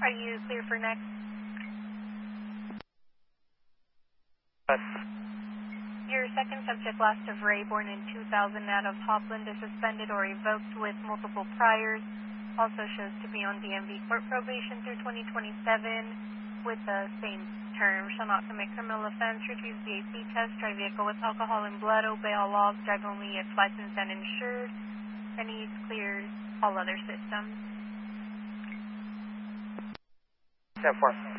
Are you clear for next? Yes. Your second subject, last of Ray, born in 2000, out of Hopland, is suspended or revoked with multiple priors. Also shows to be on DMV court probation through 2027 with the same term. Shall not commit criminal offense, refuse the AC test, drive vehicle with alcohol and blood, obey all laws, drive only if licensed and insured, and he clears all other systems. 10-4.